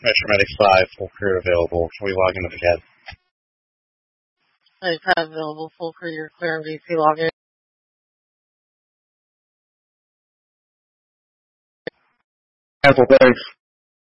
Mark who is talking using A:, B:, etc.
A: Metro Medic 5, full crew available. Can we log into the CAD?
B: Medic 5 available, full crew, you're clear, VC login.
C: Cancel, thanks.